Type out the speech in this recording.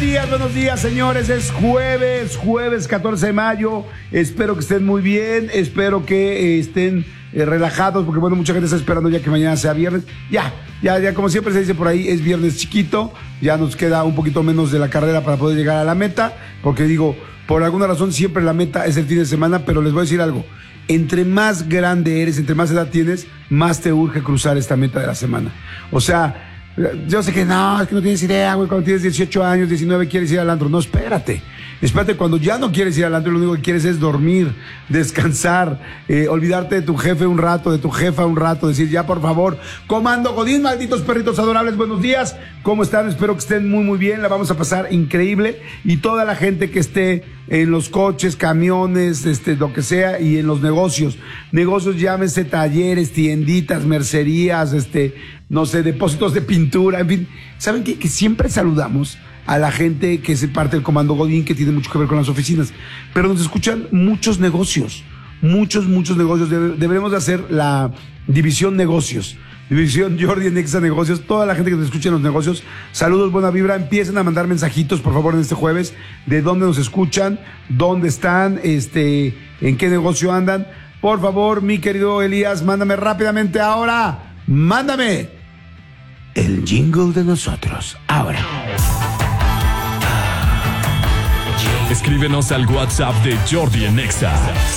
buenos días, señores. Es jueves 14 de mayo. Espero que estén muy bien. Espero que estén relajados, porque bueno, mucha gente está esperando ya que mañana sea viernes. Ya, como siempre se dice por ahí, es viernes chiquito. Ya nos queda un poquito menos de la carrera para poder llegar a la meta, porque digo, por alguna razón siempre la meta es el fin de semana, pero les voy a decir algo. Entre más grande eres, entre más edad tienes, más te urge cruzar esta meta de la semana. O sea, yo sé que no tienes idea, güey, cuando tienes 18 años, 19, quieres ir al antro. No, espérate, cuando ya no quieres ir al antro, lo único que quieres es dormir, descansar, olvidarte de tu jefe un rato, de tu jefa un rato, decir ya por favor, Comando Godín, malditos perritos adorables, buenos días, ¿cómo están? Espero que estén muy muy bien, la vamos a pasar increíble, y toda la gente que esté en los coches, camiones, lo que sea, y en los negocios, llámese talleres, tienditas, mercerías, no sé, depósitos de pintura, en fin, ¿saben qué? Que siempre saludamos a la gente que es parte del Comando Godín, que tiene mucho que ver con las oficinas, pero nos escuchan muchos negocios, muchos negocios. Deberemos de hacer la división negocios, división Jordi en Exa Negocios. Toda la gente que nos escucha en los negocios, saludos, buena vibra. Empiecen a mandar mensajitos, por favor, en este jueves, de dónde nos escuchan, dónde están, en qué negocio andan. Por favor, mi querido Elías, mándame rápidamente ahora, mándame el jingle de nosotros, ahora. Escríbenos al WhatsApp de Jordi en Exa,